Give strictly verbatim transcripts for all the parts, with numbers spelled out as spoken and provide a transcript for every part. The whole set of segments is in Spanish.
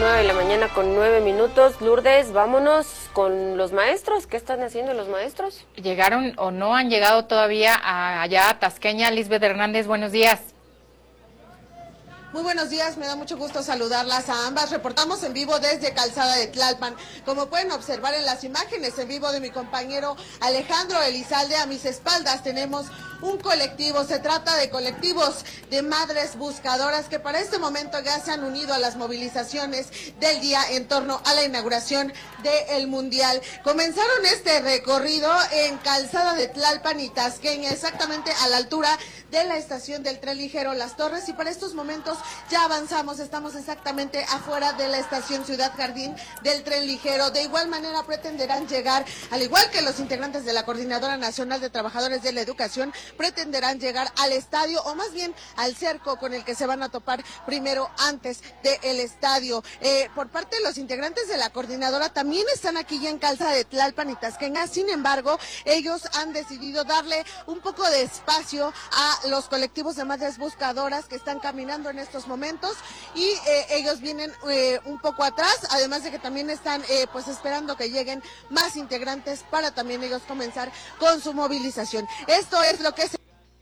nueve de la mañana con nueve minutos. Lourdes, vámonos con los maestros. ¿Qué están haciendo los maestros? ¿Llegaron o no han llegado todavía a, allá a Tasqueña? Lisbeth Hernández, buenos días. Muy buenos días, me da mucho gusto saludarlas a ambas. Reportamos en vivo desde Calzada de Tlalpan. Como pueden observar en las imágenes en vivo de mi compañero Alejandro Elizalde, a mis espaldas tenemos un colectivo. Se trata de colectivos de madres buscadoras que para este momento ya se han unido a las movilizaciones del día en torno a la inauguración del Mundial. Comenzaron este recorrido en Calzada de Tlalpan y Tasqueña, exactamente a la altura de la estación del tren ligero Las Torres, y para estos momentos ya avanzamos, estamos exactamente afuera de la estación Ciudad Jardín del tren ligero. De igual manera pretenderán llegar, al igual que los integrantes de la Coordinadora Nacional de Trabajadores de la Educación, pretenderán llegar al estadio, o más bien al cerco con el que se van a topar primero antes del estadio. Eh, por parte de los integrantes de la Coordinadora también están aquí ya en Calzada de Tlalpan y Tasqueña. Sin embargo, ellos han decidido darle un poco de espacio a los colectivos de madres buscadoras que están caminando en estos momentos, y eh, ellos vienen eh, un poco atrás, además de que también están eh, pues esperando que lleguen más integrantes para también ellos comenzar con su movilización. Esto es lo que se...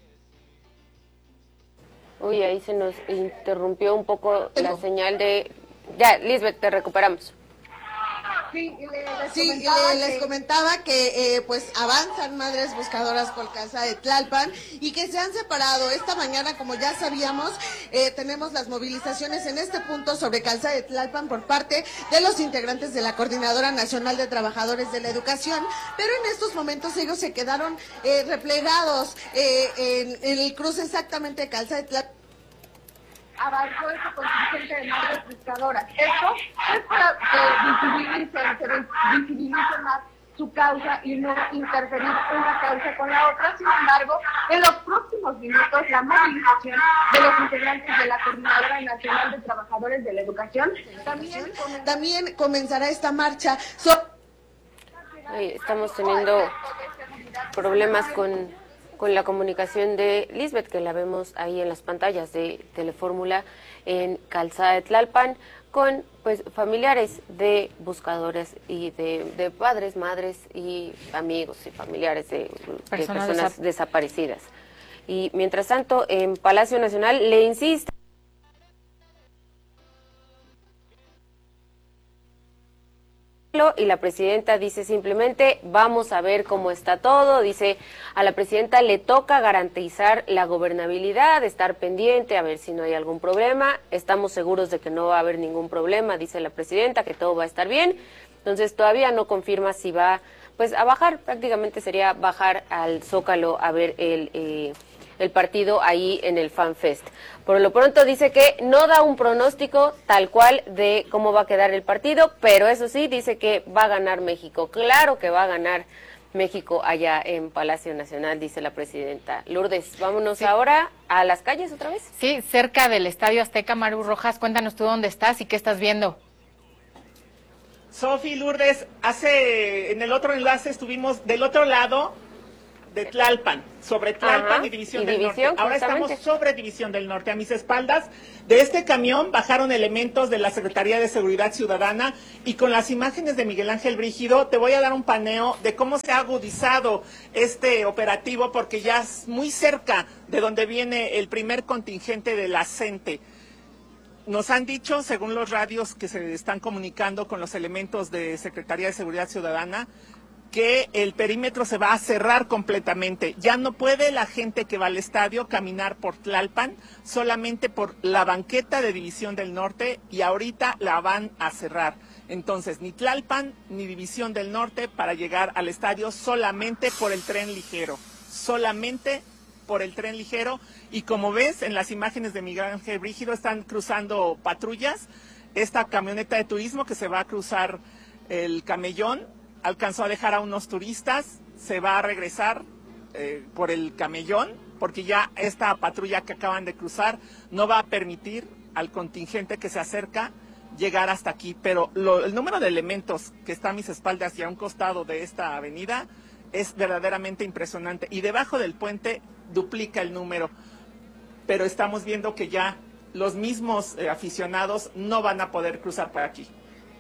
Uy, ahí se nos interrumpió un poco la señal de... Ya, Lisbeth, te recuperamos. Sí, les, sí, comentaba, les que... comentaba que eh, pues avanzan madres buscadoras por Calzada de Tlalpan y que se han separado. Esta mañana, como ya sabíamos, eh, tenemos las movilizaciones en este punto sobre Calzada de Tlalpan por parte de los integrantes de la Coordinadora Nacional de Trabajadores de la Educación, pero en estos momentos ellos se quedaron eh, replegados eh, en, en el cruce exactamente de Calzada de Tlalpan. Avanzó ese contingente de madres buscadoras. Esto es para que visibilicen, se visibilice más su causa y no interferir una causa con la otra. Sin embargo, en los próximos minutos, la movilización de los integrantes de la Coordinadora Nacional de Trabajadores de la Educación también, también comenzará esta marcha. So Ay, estamos teniendo problemas con... con la comunicación de Lisbeth, que la vemos ahí en las pantallas de Telefórmula en Calzada de Tlalpan, con pues familiares de buscadores y de, de padres, madres y amigos y familiares de personas, de personas desaparecidas. Y mientras tanto, en Palacio Nacional le insiste y la presidenta dice simplemente vamos a ver cómo está todo. Dice, a la presidenta le toca garantizar la gobernabilidad, estar pendiente a ver si no hay algún problema. Estamos seguros de que no va a haber ningún problema, dice la presidenta, que todo va a estar bien. Entonces todavía no confirma si va pues a bajar, prácticamente sería bajar al Zócalo a ver el eh, el partido ahí en el FanFest. Por lo pronto dice que no da un pronóstico tal cual de cómo va a quedar el partido, pero eso sí, dice que va a ganar México. Claro que va a ganar México allá en Palacio Nacional, dice la presidenta. Lourdes, vámonos sí. ahora a las calles otra vez. Sí, cerca del Estadio Azteca. Maru Rojas, cuéntanos tú dónde estás y qué estás viendo. Sofi, Lourdes, hace en el otro enlace estuvimos del otro lado de Tlalpan, sobre Tlalpan Ajá, y División y del división, Norte. Ahora estamos sobre División del Norte. A mis espaldas de este camión bajaron elementos de la Secretaría de Seguridad Ciudadana, y con las imágenes de Miguel Ángel Brígido te voy a dar un paneo de cómo se ha agudizado este operativo, porque ya es muy cerca de donde viene el primer contingente de la CENTE. Nos han dicho, según los radios que se están comunicando con los elementos de Secretaría de Seguridad Ciudadana, que el perímetro se va a cerrar completamente. Ya no puede la gente que va al estadio caminar por Tlalpan, solamente por la banqueta de División del Norte, y ahorita la van a cerrar. Entonces, ni Tlalpan ni División del Norte para llegar al estadio, solamente por el tren ligero. Solamente por el tren ligero. Y como ves en las imágenes de Miguel Ángel Brígido, están cruzando patrullas. Esta camioneta de turismo que se va a cruzar el Camellón alcanzó a dejar a unos turistas, se va a regresar eh, por el Camellón, porque ya esta patrulla que acaban de cruzar no va a permitir al contingente que se acerca llegar hasta aquí. Pero lo, el número de elementos que está a mis espaldas y a un costado de esta avenida es verdaderamente impresionante, y debajo del puente duplica el número, pero estamos viendo que ya los mismos eh, aficionados no van a poder cruzar por aquí.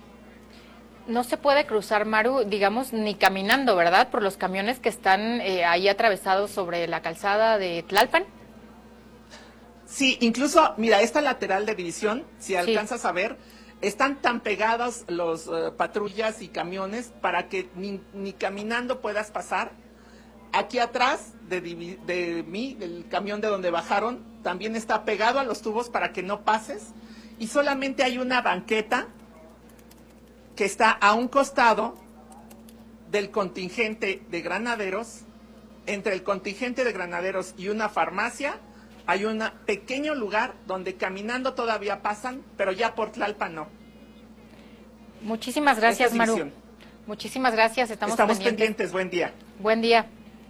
No se puede cruzar, Maru, digamos, ni caminando, ¿verdad? Por los camiones que están eh, ahí atravesados sobre la calzada de Tlalpan. Sí, incluso, mira, esta lateral de división, si alcanzas sí. a ver, están tan pegados los uh, patrullas y camiones para que ni, ni caminando puedas pasar. Aquí atrás de, de mí, del camión de donde bajaron, también está pegado a los tubos para que no pases. Y solamente hay una banqueta que está a un costado del contingente de granaderos. Entre el contingente de granaderos y una farmacia hay un pequeño lugar donde caminando todavía pasan, pero ya por Tlalpan no. Muchísimas gracias, Maru. Muchísimas gracias, estamos, estamos pendientes. pendientes. Buen día. Buen día.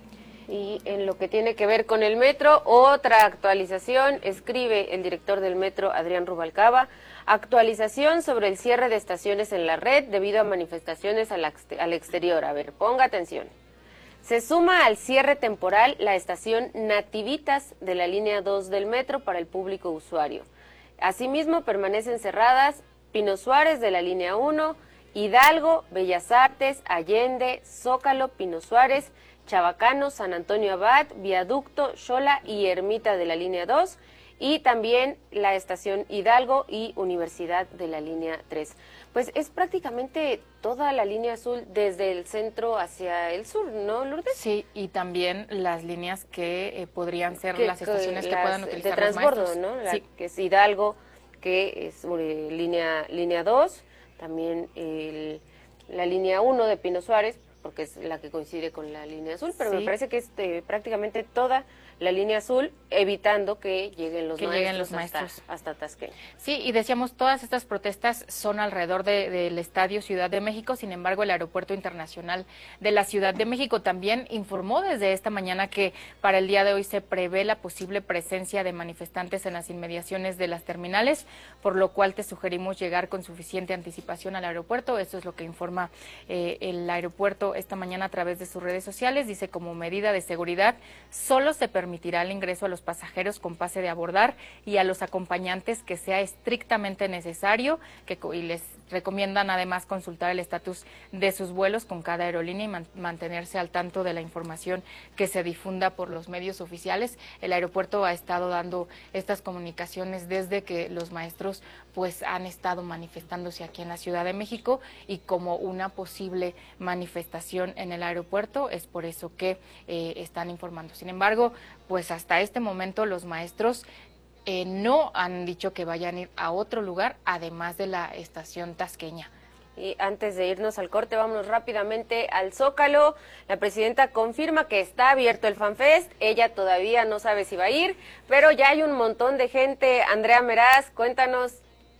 Y en lo que tiene que ver con el metro, otra actualización, escribe el director del metro, Adrián Rubalcaba, actualización sobre el cierre de estaciones en la red debido a manifestaciones al, al exterior. A ver, ponga atención. Se suma al cierre temporal la estación Nativitas de la línea dos del metro para el público usuario. Asimismo, permanecen cerradas Pino Suárez de la línea uno, Hidalgo, Bellas Artes, Allende, Zócalo, Pino Suárez, Chabacano, San Antonio Abad, Viaducto, Xola y Ermita de la línea dos, y también la estación Hidalgo y Universidad de la línea tres. Pues es prácticamente toda la línea azul desde el centro hacia el sur, ¿no, Lourdes? Sí, y también las líneas que eh, podrían ser que, las estaciones que, que las, puedan utilizar de transbordo, los maestros. ¿no? La, sí. Que es Hidalgo, que es eh, línea línea dos, también el, la línea uno de Pino Suárez, porque es la que coincide con la línea azul, pero sí. me parece que es eh, prácticamente toda la línea azul, evitando que lleguen los que maestros, lleguen los maestros. Hasta, hasta Tasqueña. Sí, y decíamos, todas estas protestas son alrededor de, del Estadio Ciudad de México. Sin embargo, el Aeropuerto Internacional de la Ciudad de México también informó desde esta mañana que para el día de hoy se prevé la posible presencia de manifestantes en las inmediaciones de las terminales, por lo cual te sugerimos llegar con suficiente anticipación al aeropuerto. Eso es lo que informa eh, el aeropuerto esta mañana a través de sus redes sociales. Dice, como medida de seguridad, solo se permitirá el ingreso a los pasajeros con pase de abordar y a los acompañantes que sea estrictamente necesario, que y les recomiendan además consultar el estatus de sus vuelos con cada aerolínea y man, mantenerse al tanto de la información que se difunda por los medios oficiales. El aeropuerto ha estado dando estas comunicaciones desde que los maestros pues han estado manifestándose aquí en la Ciudad de México, y como una posible manifestación en el aeropuerto es por eso que eh, están informando. Sin embargo, pues hasta este momento los maestros Eh, no han dicho que vayan a ir a otro lugar, además de la estación Tasqueña. Y antes de irnos al corte, vámonos rápidamente al Zócalo. La presidenta confirma que está abierto el FanFest. Ella todavía no sabe si va a ir, pero ya hay un montón de gente. Andrea Meraz, cuéntanos.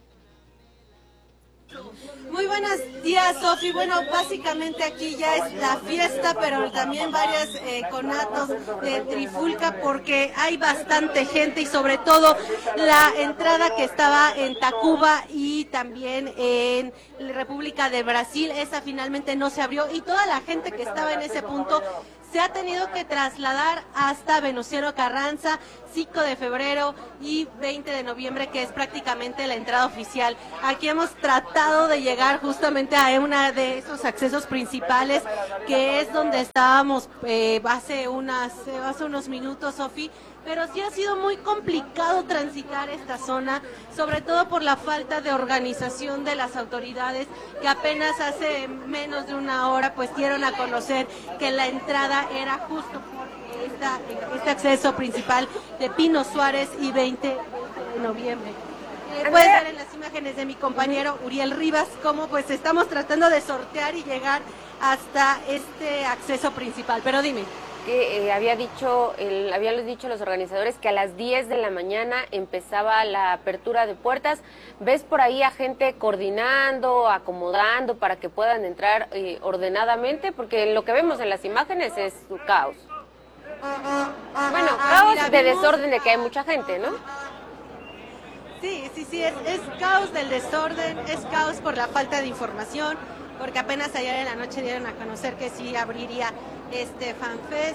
Muy buenos días, Sofi. Bueno, básicamente aquí ya es la fiesta, pero también varios eh, conatos de trifulca, porque hay bastante gente, y sobre todo la entrada que estaba en Tacuba y también en República de Brasil, esa finalmente no se abrió, y toda la gente que estaba en ese punto se ha tenido que trasladar hasta Venustiano Carranza, cinco de febrero y veinte de noviembre, que es prácticamente la entrada oficial. Aquí hemos tratado de llegar justamente a uno de esos accesos principales, que es donde estábamos eh, hace, unas, hace unos minutos, Sofi, pero sí ha sido muy complicado transitar esta zona, sobre todo por la falta de organización de las autoridades, que apenas hace menos de una hora pues dieron a conocer que la entrada era justo por esta, este acceso principal de Pino Suárez y veinte de noviembre. Eh, puedes ver en las imágenes de mi compañero Uriel Rivas cómo pues estamos tratando de sortear y llegar hasta este acceso principal, pero dime. Que eh, había dicho, el, habían dicho los organizadores que a las diez de la mañana empezaba la apertura de puertas. ¿Ves por ahí a gente coordinando, acomodando para que puedan entrar eh, ordenadamente? Porque lo que vemos en las imágenes es un caos. Bueno, caos ah, mira, de vimos... desorden de que hay mucha gente, ¿no? Sí, sí, sí, es, es caos del desorden, es caos por la falta de información, porque apenas ayer en la noche dieron a conocer que sí abriría este FanFest,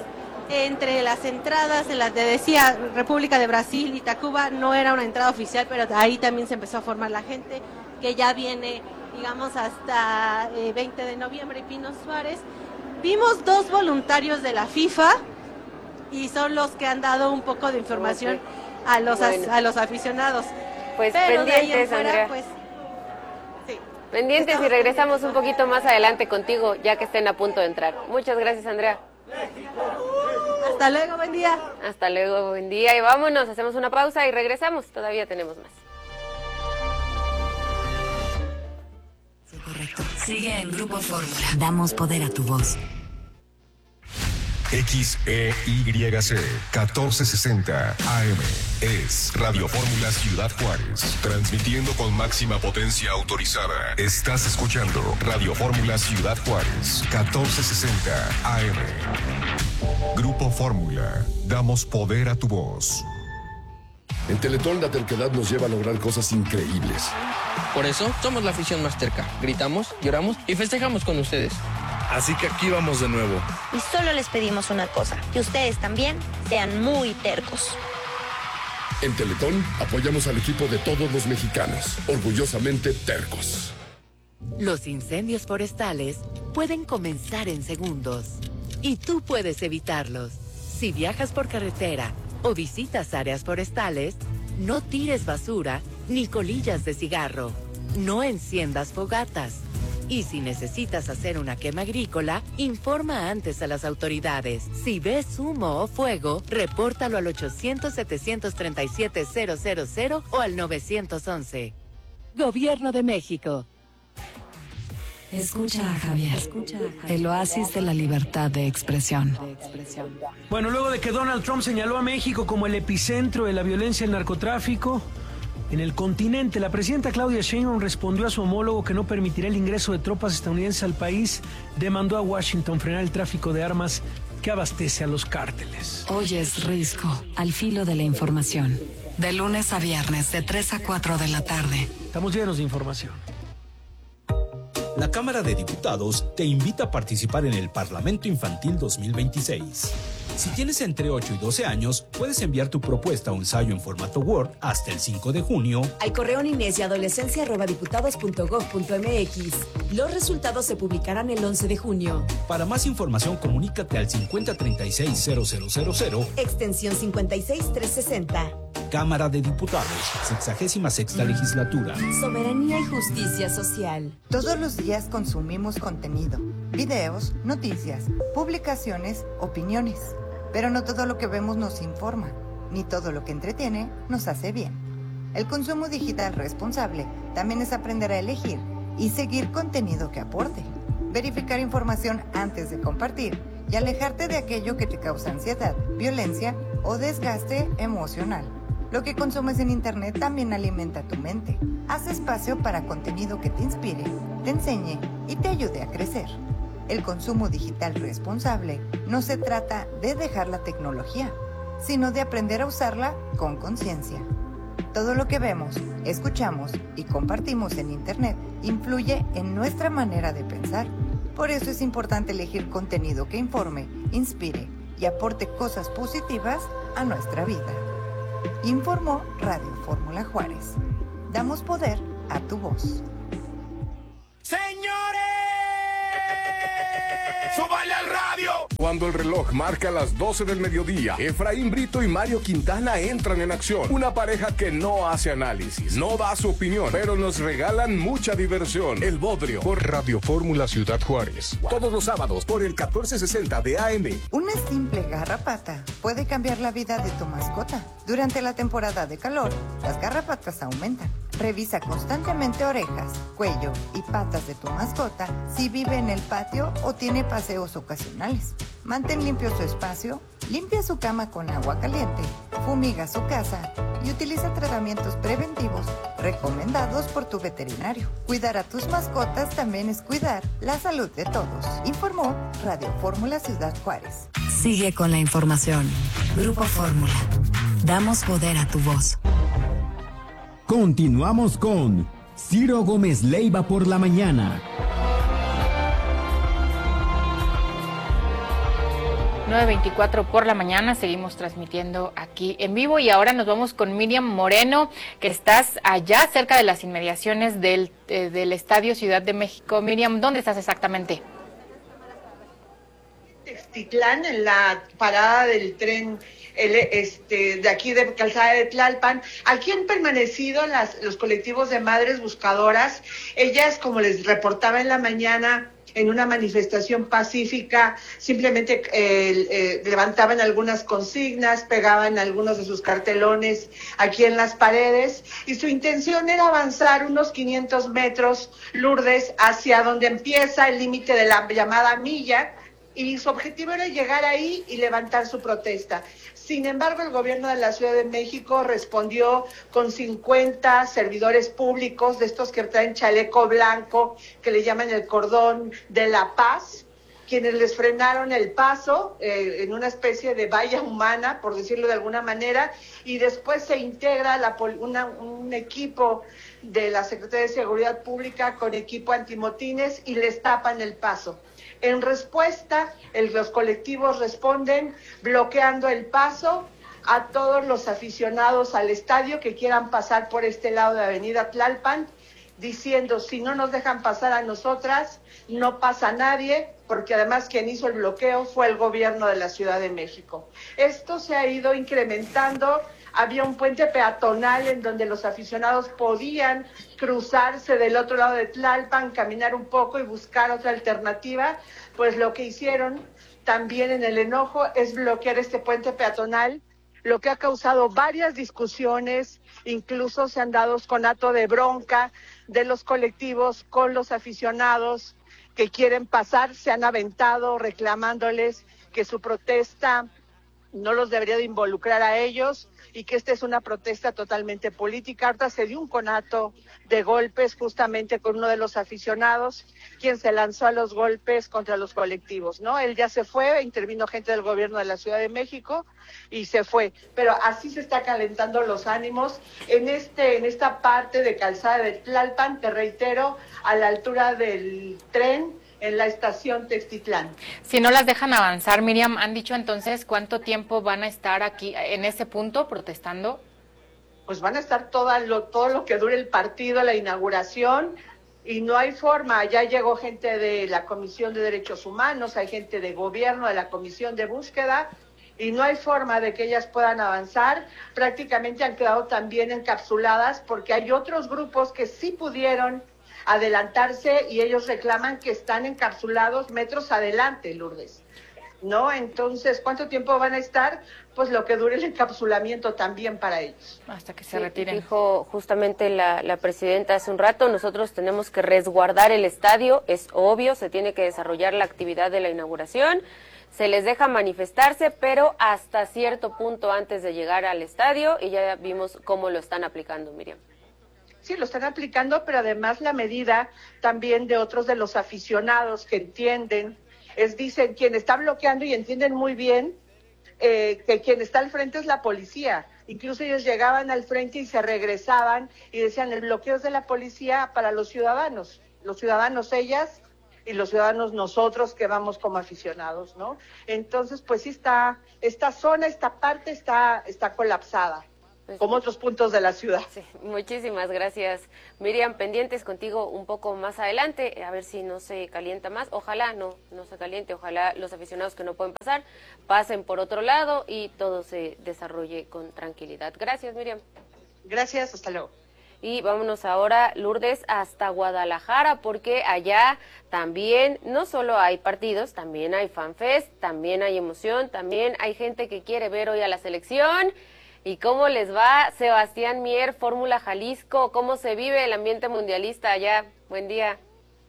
entre las entradas, en las de decía República de Brasil y Tacuba, no era una entrada oficial, pero ahí también se empezó a formar la gente que ya viene, digamos, hasta eh, veinte de noviembre y Pino Suárez. Vimos dos voluntarios de la FIFA y son los que han dado un poco de información okay. a los bueno. a, a los aficionados. Pues pero pendientes, fuera, Andrea. Pues, sí. Pendientes Estamos y regresamos pendientes. un poquito más adelante contigo, ya que estén a punto de entrar. Muchas gracias, Andrea. Hasta luego, buen día. Hasta luego, buen día. Y vámonos, hacemos una pausa y regresamos. Todavía tenemos más. Correcto. Sigue en Grupo Fórmula. Damos poder a tu voz. X E Y C catorce sesenta A M es Radio Fórmula Ciudad Juárez, transmitiendo con máxima potencia autorizada. Estás escuchando Radio Fórmula Ciudad Juárez, catorce sesenta A M. Grupo Fórmula, damos poder a tu voz. En Teletón la terquedad nos lleva a lograr cosas increíbles. Por eso somos la afición más terca. Gritamos, lloramos y festejamos con ustedes. Así que aquí vamos de nuevo. Y solo les pedimos una cosa, que ustedes también sean muy tercos. En Teletón apoyamos al equipo de todos los mexicanos, orgullosamente tercos. Los incendios forestales pueden comenzar en segundos y tú puedes evitarlos. Si viajas por carretera o visitas áreas forestales, no tires basura ni colillas de cigarro. No enciendas fogatas. Y si necesitas hacer una quema agrícola, informa antes a las autoridades. Si ves humo o fuego, repórtalo al ochocientos, setecientos treinta y siete, cero cero cero o al nueve once. Gobierno de México. Escucha a Javier, Escucha a Javier, el oasis de la libertad de expresión. Bueno, luego de que Donald Trump señaló a México como el epicentro de la violencia y el narcotráfico en el continente, la presidenta Claudia Sheinbaum respondió a su homólogo que no permitirá el ingreso de tropas estadounidenses al país, demandó a Washington frenar el tráfico de armas que abastece a los cárteles. Hoy es Risco, al filo de la información. De lunes a viernes, de tres a cuatro de la tarde. Estamos llenos de información. La Cámara de Diputados te invita a participar en el Parlamento Infantil dos mil veintiséis. Si tienes entre ocho y doce años, puedes enviar tu propuesta o ensayo en formato Word hasta el cinco de junio al correo niñez y adolescencia arroba diputados punto gob punto mx. Los resultados se publicarán el once de junio. Para más información, comunícate al cincuenta treinta y seis cero cero cero cero, extensión cincuenta y seis trescientos sesenta. Cámara de Diputados, sexagésima sexta legislatura. Soberanía y justicia social. Todos los días consumimos contenido, videos, noticias, publicaciones, opiniones. Pero no todo lo que vemos nos informa, ni todo lo que entretiene nos hace bien. El consumo digital responsable también es aprender a elegir y seguir contenido que aporte, verificar información antes de compartir y alejarte de aquello que te causa ansiedad, violencia o desgaste emocional. Lo que consumes en Internet también alimenta tu mente. Haz espacio para contenido que te inspire, te enseñe y te ayude a crecer. El consumo digital responsable no se trata de dejar la tecnología, sino de aprender a usarla con conciencia. Todo lo que vemos, escuchamos y compartimos en Internet influye en nuestra manera de pensar. Por eso es importante elegir contenido que informe, inspire y aporte cosas positivas a nuestra vida. Informó Radio Fórmula Juárez. Damos poder a tu voz. ¡Señores! ¡Súbale al radio! Cuando el reloj marca las doce del mediodía, Efraín Brito y Mario Quintana entran en acción. Una pareja que no hace análisis, no da su opinión, pero nos regalan mucha diversión. El Bodrio, por Radio Fórmula Ciudad Juárez. Todos los sábados por el catorce sesenta de A M. Una simple garrapata puede cambiar la vida de tu mascota. Durante la temporada de calor, las garrapatas aumentan. Revisa constantemente orejas, cuello y patas de tu mascota si vive en el patio o tiene paseos ocasionales. Mantén limpio su espacio, limpia su cama con agua caliente, fumiga su casa y utiliza tratamientos preventivos recomendados por tu veterinario. Cuidar a tus mascotas también es cuidar la salud de todos. Informó Radio Fórmula Ciudad Juárez. Sigue con la información. Grupo Fórmula. Damos poder a tu voz. Continuamos con Ciro Gómez Leiva por la mañana. nueve veinticuatro por la mañana, seguimos transmitiendo aquí en vivo y ahora nos vamos con Miriam Moreno, que estás allá cerca de las inmediaciones del, eh, del Estadio Ciudad de México. Miriam, ¿dónde estás exactamente? Textitlán, en la parada del tren el, este, de aquí de Calzada de Tlalpan. Aquí han permanecido las, los colectivos de madres buscadoras. Ellas, como les reportaba en la mañana, en una manifestación pacífica, simplemente eh, eh, levantaban algunas consignas, pegaban algunos de sus cartelones aquí en las paredes, y su intención era avanzar unos quinientos metros, Lourdes, hacia donde empieza el límite de la llamada milla, y su objetivo era llegar ahí y levantar su protesta. Sin embargo, el gobierno de la Ciudad de México respondió con cincuenta servidores públicos, de estos que traen chaleco blanco, que le llaman el cordón de la paz, quienes les frenaron el paso eh, en una especie de valla humana, por decirlo de alguna manera, y después se integra la, una, un equipo de la Secretaría de Seguridad Pública con equipo antimotines y les tapan el paso. En respuesta, el, los colectivos responden bloqueando el paso a todos los aficionados al estadio que quieran pasar por este lado de Avenida Tlalpan, diciendo, si no nos dejan pasar a nosotras, no pasa nadie, porque además quien hizo el bloqueo fue el gobierno de la Ciudad de México. Esto se ha ido incrementando. Había un puente peatonal en donde los aficionados podían cruzarse del otro lado de Tlalpan, caminar un poco y buscar otra alternativa. Pues lo que hicieron también en el enojo es bloquear este puente peatonal, lo que ha causado varias discusiones, incluso se han dado conato de bronca de los colectivos con los aficionados que quieren pasar, se han aventado reclamándoles que su protesta no los debería de involucrar a ellos y que esta es una protesta totalmente política. Ahorita se dio un conato de golpes justamente con uno de los aficionados, quien se lanzó a los golpes contra los colectivos, ¿no? Él ya se fue, intervino gente del gobierno de la Ciudad de México y se fue. Pero así se está calentando los ánimos en este en esta parte de Calzada de Tlalpan, te reitero, a la altura del tren, en la estación Textitlán. Si no las dejan avanzar, Miriam, ¿han dicho entonces cuánto tiempo van a estar aquí en ese punto protestando? Pues van a estar todo lo, todo lo que dure el partido, la inauguración, y no hay forma. Ya llegó gente de la Comisión de Derechos Humanos, hay gente de gobierno, de la Comisión de Búsqueda, y no hay forma de que ellas puedan avanzar. Prácticamente han quedado también encapsuladas porque hay otros grupos que sí pudieron adelantarse y ellos reclaman que están encapsulados metros adelante, Lourdes, ¿no? Entonces, ¿cuánto tiempo van a estar? Pues lo que dure el encapsulamiento también para ellos. Hasta que se sí, retiren. Dijo justamente la, la presidenta hace un rato, nosotros tenemos que resguardar el estadio, es obvio, se tiene que desarrollar la actividad de la inauguración, se les deja manifestarse, pero hasta cierto punto antes de llegar al estadio, y ya vimos cómo lo están aplicando, Miriam. Sí, lo están aplicando, pero además la medida también de otros de los aficionados que entienden, es dicen, quien está bloqueando y entienden muy bien eh, que quien está al frente es la policía. Incluso ellos llegaban al frente y se regresaban y decían, el bloqueo es de la policía para los ciudadanos, los ciudadanos ellas y los ciudadanos nosotros que vamos como aficionados, ¿no? Entonces, pues sí está, esta zona, esta parte está, está colapsada. Pues, como otros puntos de la ciudad. Sí, muchísimas gracias, Miriam. Pendientes contigo un poco más adelante, a ver si no se calienta más. Ojalá no, no se caliente, ojalá los aficionados que no pueden pasar pasen por otro lado y todo se desarrolle con tranquilidad. Gracias, Miriam. Gracias, hasta luego. Y vámonos ahora, Lourdes, hasta Guadalajara, porque allá también no solo hay partidos, también hay fanfest, también hay emoción, también hay gente que quiere ver hoy a la selección. ¿Y cómo les va, Sebastián Mier, Fórmula Jalisco? ¿Cómo se vive el ambiente mundialista allá? Buen día.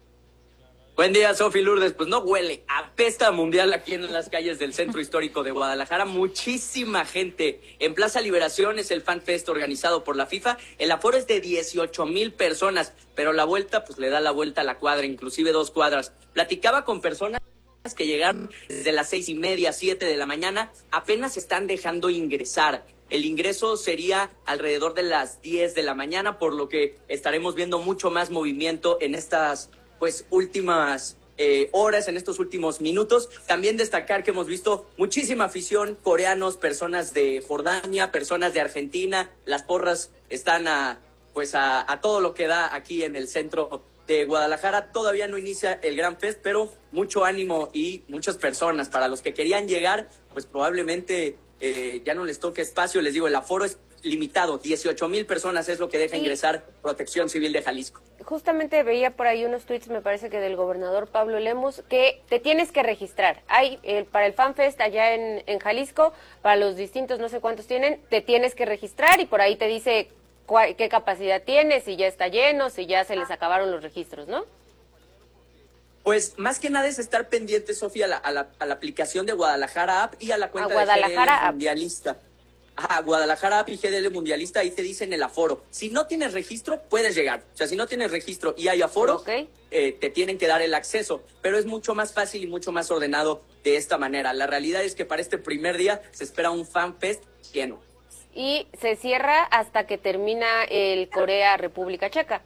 Buen día, Sofi Lourdes. Pues no huele, apesta mundial aquí en las calles del centro histórico de Guadalajara. Muchísima gente. En Plaza Liberación es el Fan Fest organizado por la FIFA. El aforo es de dieciocho mil personas, pero la vuelta, pues le da la vuelta a la cuadra, inclusive dos cuadras. Platicaba con personas que llegaron desde las seis y media, siete de la mañana, apenas están dejando ingresar. El ingreso sería alrededor de las diez de la mañana, por lo que estaremos viendo mucho más movimiento en estas pues últimas eh, horas, en estos últimos minutos. También destacar que hemos visto muchísima afición, coreanos, personas de Jordania, personas de Argentina. Las porras están a, pues a, a todo lo que da aquí en el centro de Guadalajara. Todavía no inicia el Gran Fest, pero mucho ánimo y muchas personas. Para los que querían llegar, pues probablemente eh, ya no les toque espacio. Les digo, el aforo es limitado, dieciocho mil personas es lo que deja sí. ingresar Protección Civil de Jalisco. Justamente veía por ahí unos tweets, me parece que del gobernador Pablo Lemus, que te tienes que registrar. Hay eh, para el FanFest allá en, en Jalisco, para los distintos, no sé cuántos tienen, te tienes que registrar y por ahí te dice cuál, qué capacidad tienes, si ya está lleno, si ya se les acabaron los registros, ¿no? Pues más que nada es estar pendiente, Sofía, a la, a la, a la aplicación de Guadalajara App y a la cuenta a Guadalajara de G D L Mundialista. Ajá, Guadalajara App y G D L Mundialista, ahí te dicen el aforo. Si no tienes registro, puedes llegar. O sea, si no tienes registro y hay aforo, okay. eh, te tienen que dar el acceso. Pero es mucho más fácil y mucho más ordenado de esta manera. La realidad es que para este primer día se espera un FanFest lleno. Y se cierra hasta que termina el Corea-República Checa.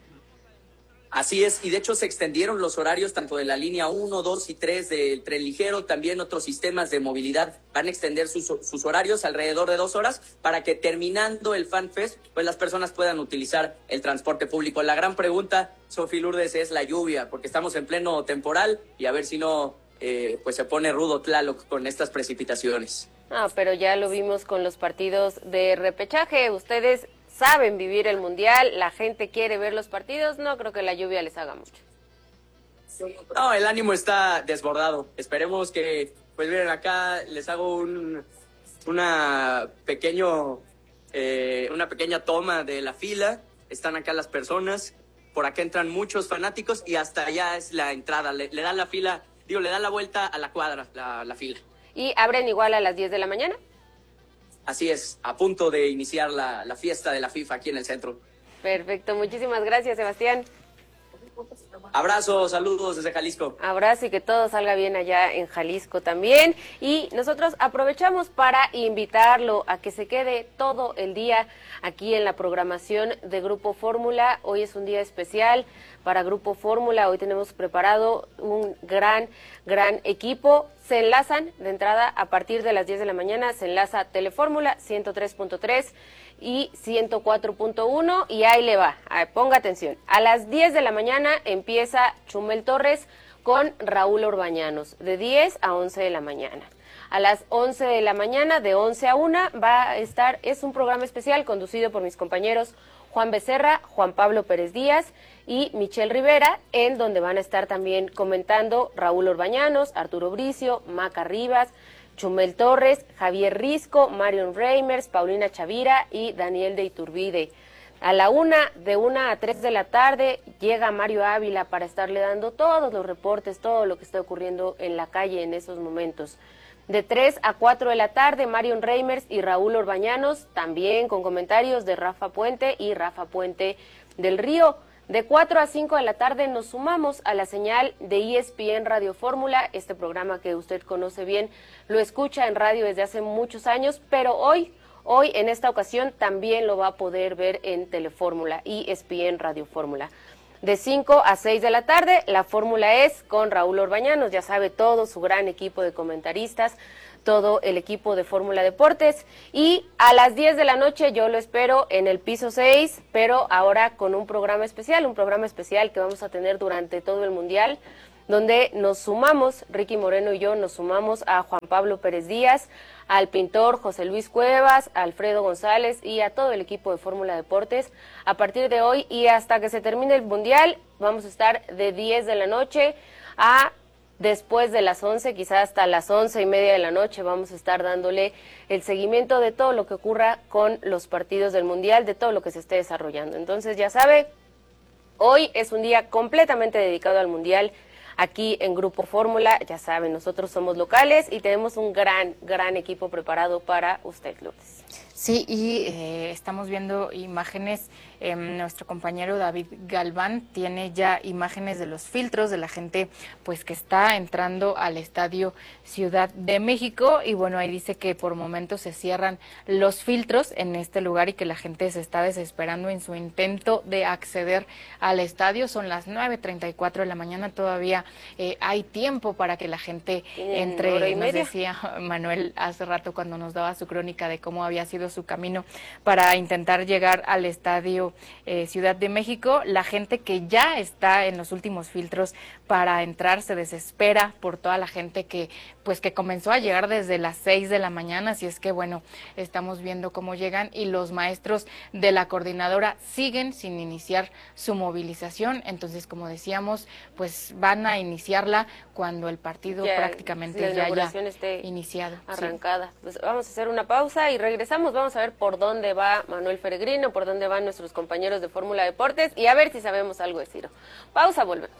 Así es, y de hecho se extendieron los horarios tanto de la línea uno, dos y tres del tren ligero, también otros sistemas de movilidad van a extender sus, sus horarios alrededor de dos horas para que terminando el FanFest, pues las personas puedan utilizar el transporte público. La gran pregunta, Sofía Lourdes, es la lluvia, porque estamos en pleno temporal y a ver si no, eh, pues se pone rudo Tlaloc con estas precipitaciones. Ah, pero ya lo vimos con los partidos de repechaje, ustedes saben vivir el Mundial, la gente quiere ver los partidos, no creo que la lluvia les haga mucho. No, el ánimo está desbordado. Esperemos que, pues miren, acá les hago un una pequeño eh, una pequeña toma de la fila. Están acá las personas, por acá entran muchos fanáticos y hasta allá es la entrada. Le, le dan la fila, digo, le dan la vuelta a la cuadra, la, la fila. ¿Y abren igual a las diez de la mañana? Así es, a punto de iniciar la, la fiesta de la FIFA aquí en el centro. Perfecto, muchísimas gracias, Sebastián. Abrazo, saludos desde Jalisco. Abrazo y que todo salga bien allá en Jalisco también. Y nosotros aprovechamos para invitarlo a que se quede todo el día aquí en la programación de Grupo Fórmula. Hoy es un día especial para Grupo Fórmula. Hoy tenemos preparado un gran, gran equipo. Se enlazan de entrada a partir de las diez de la mañana, se enlaza Telefórmula ciento tres punto tres y ciento cuatro punto uno y ahí le va, ponga atención. A las diez de la mañana empieza Chumel Torres con Raúl Orbañanos, de diez a once de la mañana. A las once de la mañana, de once a una, va a estar, es un programa especial conducido por mis compañeros Juan Becerra, Juan Pablo Pérez Díaz y Michelle Rivera, en donde van a estar también comentando Raúl Orbañanos, Arturo Bricio, Maca Rivas, Chumel Torres, Javier Risco, Marion Reimers, Paulina Chavira y Daniel de Iturbide. A la una, de una a tres de la tarde, llega Mario Ávila para estarle dando todos los reportes, todo lo que está ocurriendo en la calle en esos momentos. De tres a cuatro de la tarde, Marion Reimers y Raúl Orbañanos, también con comentarios de Rafa Puente y Rafa Puente del Río. De cuatro a cinco de la tarde nos sumamos a la señal de E S P N Radio Fórmula, este programa que usted conoce bien, lo escucha en radio desde hace muchos años, pero hoy, hoy en esta ocasión también lo va a poder ver en Telefórmula, E S P N Radio Fórmula. De cinco a seis de la tarde, la fórmula es con Raúl Orbañanos, ya sabe todo su gran equipo de comentaristas, todo el equipo de Fórmula Deportes. Y a las diez de la noche yo lo espero en el piso seis, pero ahora con un programa especial, un programa especial que vamos a tener durante todo el Mundial, donde nos sumamos, Ricky Moreno y yo nos sumamos a Juan Pablo Pérez Díaz, al pintor José Luis Cuevas, a Alfredo González y a todo el equipo de Fórmula Deportes. A partir de hoy y hasta que se termine el Mundial, vamos a estar de diez de la noche a después de las once, quizás hasta las once y media de la noche, vamos a estar dándole el seguimiento de todo lo que ocurra con los partidos del Mundial, de todo lo que se esté desarrollando. Entonces, ya sabe, hoy es un día completamente dedicado al Mundial. Aquí en Grupo Fórmula, ya saben, nosotros somos locales y tenemos un gran, gran equipo preparado para usted, Lourdes. Sí, y eh, estamos viendo imágenes, eh, nuestro compañero David Galván tiene ya imágenes de los filtros de la gente pues que está entrando al Estadio Ciudad de México, y bueno, ahí dice que por momentos se cierran los filtros en este lugar y que la gente se está desesperando en su intento de acceder al estadio. Son las nueve treinta y cuatro de la mañana, todavía eh, hay tiempo para que la gente entre. Hora y nos media. Decía Manuel hace rato cuando nos daba su crónica de cómo había sido su camino para intentar llegar al Estadio eh, Ciudad de México. La gente que ya está en los últimos filtros para entrar se desespera por toda la gente que pues que comenzó a llegar desde las seis de la mañana, así es que bueno, estamos viendo cómo llegan, y los maestros de la coordinadora siguen sin iniciar su movilización. Entonces, como decíamos, pues van a iniciarla cuando el partido ya, prácticamente ya haya esté iniciado, arrancada. Sí. Pues vamos a hacer una pausa y regresamos. Vamos a ver por dónde va Manuel Peregrino, por dónde van nuestros compañeros de Fórmula Deportes y a ver si sabemos algo de Ciro. Pausa, volvemos.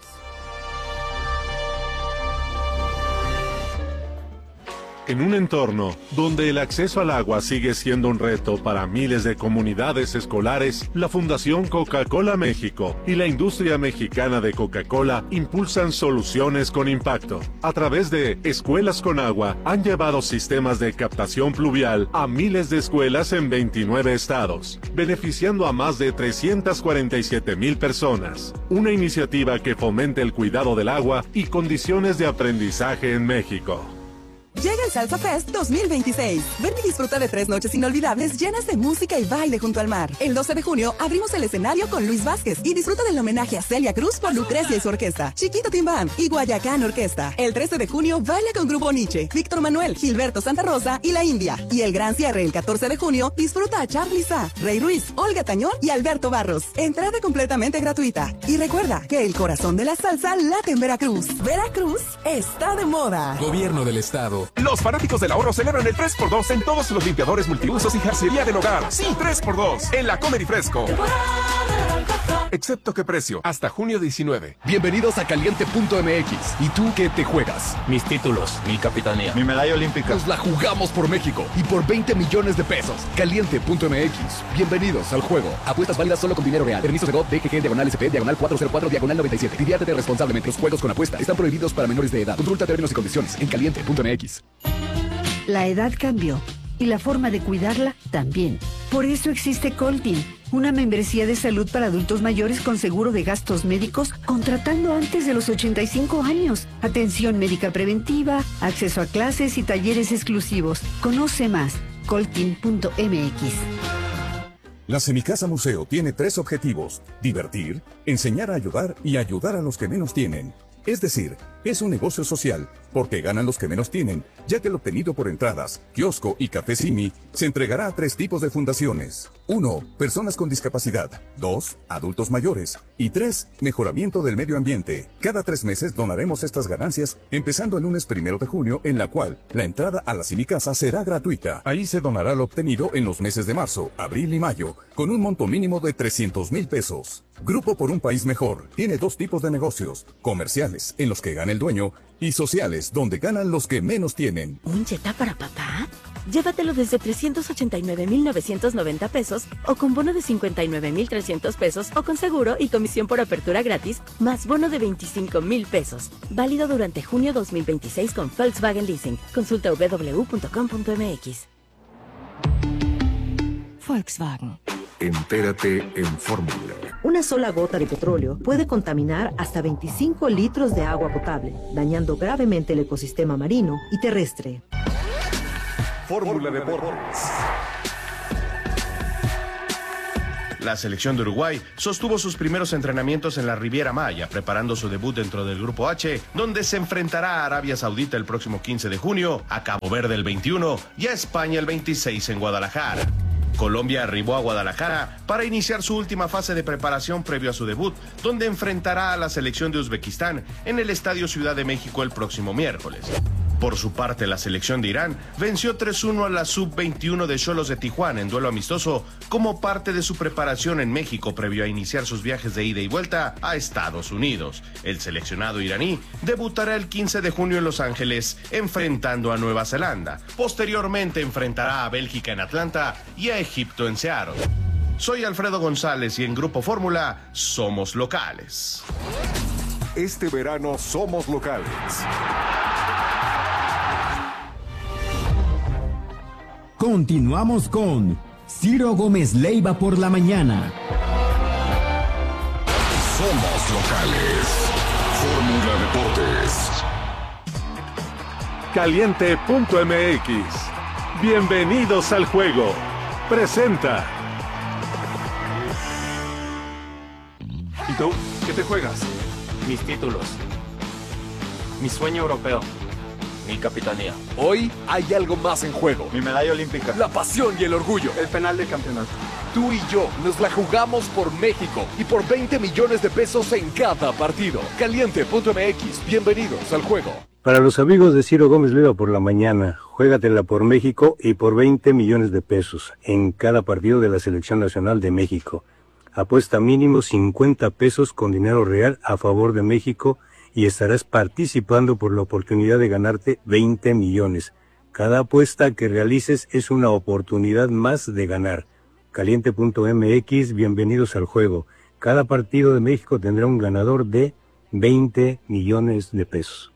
En un entorno donde el acceso al agua sigue siendo un reto para miles de comunidades escolares, la Fundación Coca-Cola México y la industria mexicana de Coca-Cola impulsan soluciones con impacto. A través de Escuelas con Agua, han llevado sistemas de captación pluvial a miles de escuelas en veintinueve estados, beneficiando a más de trescientas cuarenta y siete mil personas. Una iniciativa que fomenta el cuidado del agua y condiciones de aprendizaje en México. Llega el Salsa Fest dos mil veintiséis. Ven y disfruta de tres noches inolvidables llenas de música y baile junto al mar. El doce de junio abrimos el escenario con Luis Vázquez y disfruta del homenaje a Celia Cruz por Lucrecia y su orquesta, Chiquito Timbán y Guayacán Orquesta. El trece de junio baila con Grupo Nietzsche, Víctor Manuel, Gilberto Santa Rosa y La India. Y el gran cierre el catorce de junio disfruta a Charly Sa, Rey Ruiz, Olga Tañón y Alberto Barros. Entrada completamente gratuita. Y recuerda que el corazón de la salsa late en Veracruz. Veracruz está de moda. Gobierno del Estado. Los fanáticos del ahorro celebran el tres por dos en todos los limpiadores multiusos y jarcería del hogar. Sí, tres por dos en la Comer y Fresco. Excepto qué precio, hasta junio diecinueve. Bienvenidos a Caliente punto M X. ¿Y tú qué te juegas? Mis títulos, mi capitanía, mi medalla olímpica. Nos la jugamos por México y por veinte millones de pesos. Caliente punto M X. Bienvenidos al juego. Apuestas válidas solo con dinero real. Permiso Segov D G G diagonal S P diagonal cuatro cero cuatro diagonal noventa y siete. Diviértete responsablemente. Los juegos con apuesta están prohibidos para menores de edad. Consulta términos y condiciones en Caliente punto M X. La edad cambió y la forma de cuidarla también. Por eso existe Coltin, una membresía de salud para adultos mayores con seguro de gastos médicos contratando antes de los ochenta y cinco años. Atención médica preventiva, acceso a clases y talleres exclusivos. Conoce más, coltin punto M X. La Semicasa Museo tiene tres objetivos: divertir, enseñar a ayudar y ayudar a los que menos tienen. Es decir, es un negocio social, porque ganan los que menos tienen, ya que el obtenido por entradas, kiosco y café Simi se entregará a tres tipos de fundaciones. uno. Personas con discapacidad. dos. Adultos mayores. Y tres. Mejoramiento del medio ambiente. Cada tres meses donaremos estas ganancias, empezando el lunes primero de junio, en la cual la entrada a la Semicasa será gratuita. Ahí se donará lo obtenido en los meses de marzo, abril y mayo, con un monto mínimo de trescientos mil pesos. Grupo por un País Mejor tiene dos tipos de negocios: comerciales, en los que gana el dueño, y sociales, donde ganan los que menos tienen. ¿Un Jetta para papá? Llévatelo desde trescientos ochenta y nueve mil novecientos noventa pesos o con bono de cincuenta y nueve mil trescientos pesos o con seguro y comisión por apertura gratis más bono de veinticinco mil pesos. Válido durante junio dos mil veintiséis con Volkswagen Leasing. Consulta w w w punto com punto m x. Volkswagen. Entérate en Fórmula. Una sola gota de petróleo puede contaminar hasta veinticinco litros de agua potable, dañando gravemente el ecosistema marino y terrestre. Fórmula Deportes. La selección de Uruguay sostuvo sus primeros entrenamientos en la Riviera Maya, preparando su debut dentro del Grupo H, donde se enfrentará a Arabia Saudita el próximo quince de junio, a Cabo Verde el veintiuno y a España el veintiséis en Guadalajara. Colombia arribó a Guadalajara para iniciar su última fase de preparación previo a su debut, donde enfrentará a la selección de Uzbekistán en el Estadio Ciudad de México el próximo miércoles. Por su parte, la selección de Irán venció tres uno a la sub veintiuno de Xolos de Tijuana en duelo amistoso como parte de su preparación en México previo a iniciar sus viajes de ida y vuelta a Estados Unidos. El seleccionado iraní debutará el quince de junio en Los Ángeles enfrentando a Nueva Zelanda. Posteriormente enfrentará a Bélgica en Atlanta y a Egipto en Seattle. Soy Alfredo González y en Grupo Fórmula somos locales. Este verano somos locales. Continuamos con Ciro Gómez Leiva por la mañana. Somos locales. Fórmula Deportes. Caliente punto m x. Bienvenidos al juego. Presenta. ¿Y tú? ¿Qué te juegas? Mis títulos. Mi sueño europeo. Mi capitanía. Hoy hay algo más en juego. Mi medalla olímpica. La pasión y el orgullo. El penal de campeonato. Tú y yo nos la jugamos por México y por veinte millones de pesos en cada partido. Caliente punto m x. Bienvenidos al juego. Para los amigos de Ciro Gómez Leiva por la mañana, juégatela por México y por veinte millones de pesos en cada partido de la Selección Nacional de México. Apuesta mínimo cincuenta pesos con dinero real a favor de México y estarás participando por la oportunidad de ganarte veinte millones. Cada apuesta que realices es una oportunidad más de ganar. Caliente punto m x, bienvenidos al juego. Cada partido de México tendrá un ganador de veinte millones de pesos.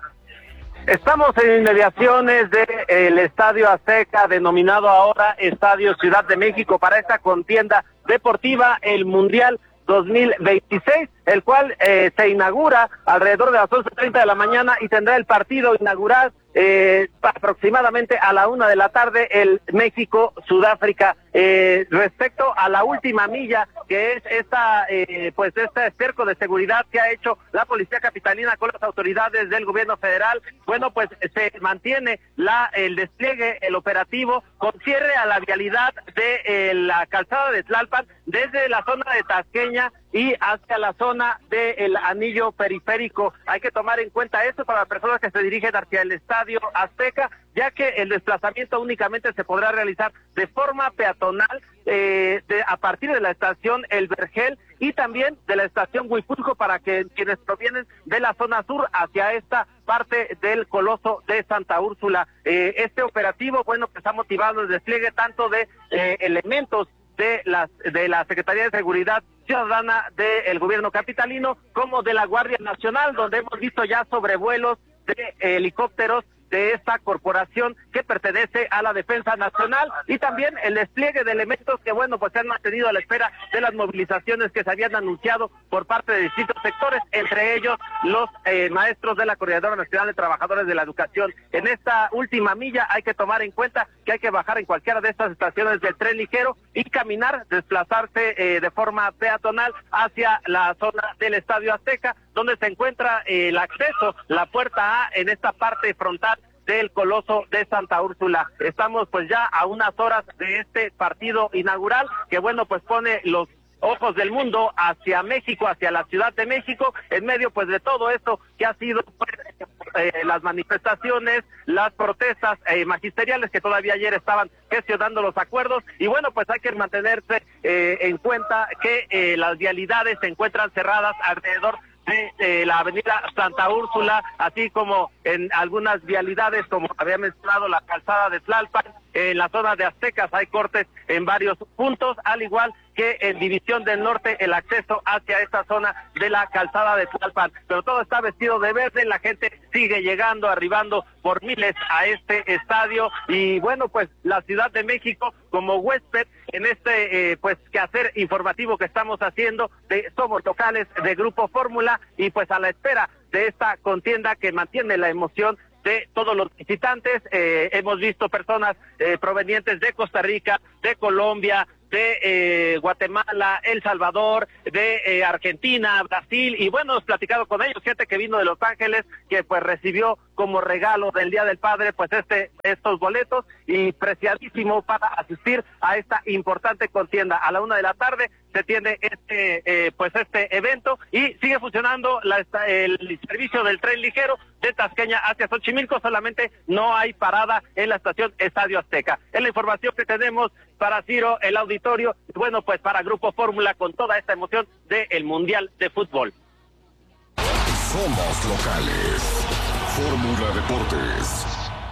Estamos en inmediaciones del Estadio Azteca, denominado ahora Estadio Ciudad de México, para esta contienda deportiva, el Mundial dos mil veintiséis, el cual eh, se inaugura alrededor de las once treinta de la mañana y tendrá el partido inaugural eh, aproximadamente a la una de la tarde, el México-Sudáfrica. Eh, respecto a la última milla, que es esta, eh, pues este cerco de seguridad que ha hecho la Policía Capitalina con las autoridades del gobierno federal, bueno, pues se mantiene la el despliegue, el operativo, con cierre a la vialidad de eh, la calzada de Tlalpan, desde la zona de Tasqueña y hacia la zona del anillo periférico. Hay que tomar en cuenta esto para las personas que se dirigen hacia el Estadio Azteca, ya que el desplazamiento únicamente se podrá realizar de forma peatonal eh, de, a partir de la estación El Vergel y también de la estación Huipulco, para que quienes provienen de la zona sur hacia esta parte del Coloso de Santa Úrsula. Eh, este operativo, bueno, pues ha motivado el despliegue tanto de eh, elementos de la, de la Secretaría de Seguridad Ciudadana del gobierno capitalino, como de la Guardia Nacional, donde hemos visto ya sobrevuelos de eh, helicópteros de esta corporación que pertenece a la Defensa Nacional, y también el despliegue de elementos que, bueno, pues se han mantenido a la espera de las movilizaciones que se habían anunciado por parte de distintos sectores, entre ellos los eh, maestros de la Coordinadora Nacional de Trabajadores de la Educación. En esta última milla hay que tomar en cuenta que hay que bajar en cualquiera de estas estaciones del tren ligero y caminar, desplazarse eh, de forma peatonal hacia la zona del Estadio Azteca, donde se encuentra eh, el acceso, la puerta A, en esta parte frontal del Coloso de Santa Úrsula. Estamos pues ya a unas horas de este partido inaugural, que bueno, pues pone los ojos del mundo hacia México, hacia la Ciudad de México, en medio pues de todo esto que ha sido pues, eh, las manifestaciones, las protestas eh, magisteriales que todavía ayer estaban gestionando los acuerdos, y bueno, pues hay que mantenerse eh, en cuenta que eh, las vialidades se encuentran cerradas alrededor de eh, la avenida Santa Úrsula, así como en algunas vialidades, como había mencionado, la calzada de Tlalpan. En la zona de Aztecas hay cortes en varios puntos, al igual que en División del Norte el acceso hacia esta zona de la calzada de Tlalpan. Pero todo está vestido de verde, la gente sigue llegando, arribando por miles a este estadio, y bueno, pues la Ciudad de México como huésped en este eh, pues quehacer informativo que estamos haciendo de Somos Locales de Grupo Fórmula, y pues a la espera de esta contienda que mantiene la emoción de todos los visitantes. Eh, hemos visto personas eh, provenientes de Costa Rica, de Colombia, de eh, Guatemala, El Salvador, de eh, Argentina, Brasil, y bueno, hemos platicado con ellos, gente que vino de Los Ángeles, que pues recibió como regalo del Día del Padre, pues este estos boletos, y preciadísimo para asistir a esta importante contienda. A la una de la tarde se tiene este eh, pues este evento, y sigue funcionando la, el servicio del tren ligero de Tasqueña hacia Xochimilco, solamente no hay parada en la estación Estadio Azteca. Es la información que tenemos para Ciro, el auditorio, y bueno, pues para Grupo Fórmula, con toda esta emoción del Mundial de Fútbol. Somos locales. Fórmula Deportes.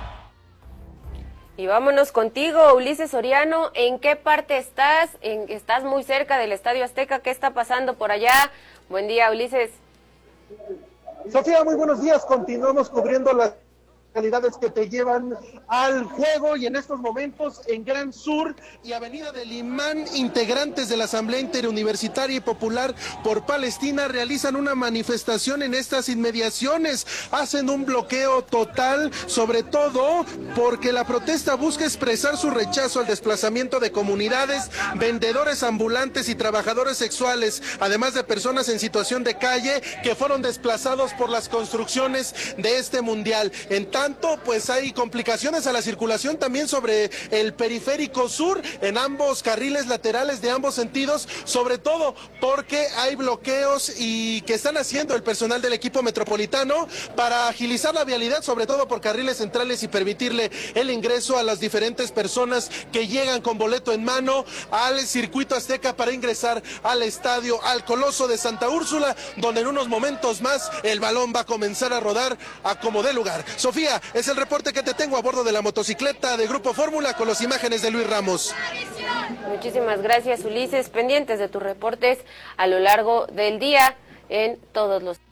Y vámonos contigo, Ulises Soriano. ¿En qué parte estás? En, ¿Estás muy cerca del Estadio Azteca? ¿Qué está pasando por allá? Buen día, Ulises. Sofía, muy buenos días. Continuamos cubriendo las realidades que te llevan al juego, y en estos momentos en Gran Sur y Avenida del Imán, integrantes de la Asamblea Interuniversitaria y Popular por Palestina realizan una manifestación en estas inmediaciones, hacen un bloqueo total, sobre todo porque la protesta busca expresar su rechazo al desplazamiento de comunidades, vendedores ambulantes y trabajadores sexuales, además de personas en situación de calle que fueron desplazados por las construcciones de este mundial. En tanto, pues hay complicaciones a la circulación también sobre el periférico sur, en ambos carriles laterales de ambos sentidos, sobre todo porque hay bloqueos y que están haciendo el personal del equipo metropolitano para agilizar la vialidad, sobre todo por carriles centrales, y permitirle el ingreso a las diferentes personas que llegan con boleto en mano al circuito azteca para ingresar al estadio, al Coloso de Santa Úrsula, donde en unos momentos más el balón va a comenzar a rodar a como dé lugar. Sofía, es el reporte que te tengo a bordo de la motocicleta de Grupo Fórmula, con las imágenes de Luis Ramos. Muchísimas gracias, Ulises. Pendientes de tus reportes a lo largo del día en todos los